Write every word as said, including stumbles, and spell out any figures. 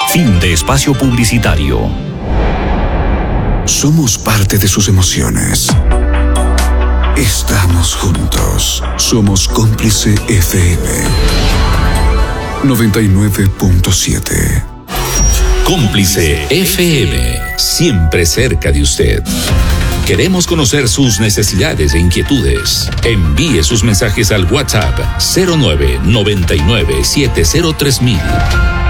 Fin de espacio publicitario. Somos parte de sus emociones. Estamos juntos. Somos Cómplice F M noventa y nueve punto siete. Cómplice F M, siempre cerca de usted. Queremos conocer sus necesidades e inquietudes. Envíe sus mensajes al WhatsApp cero nueve noventa y nueve siete cero tres mil.